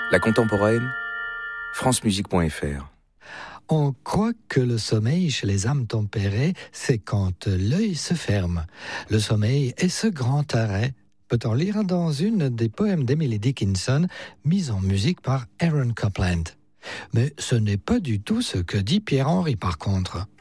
La contemporaine, francemusique.fr. On croit que le sommeil chez les âmes tempérées, c'est quand l'œil se ferme. Le sommeil est ce grand arrêt, peut-on lire dans une des poèmes d'Emily Dickinson, mise en musique par Aaron Copland. Mais ce n'est pas du tout ce que dit Pierre Henry par contre.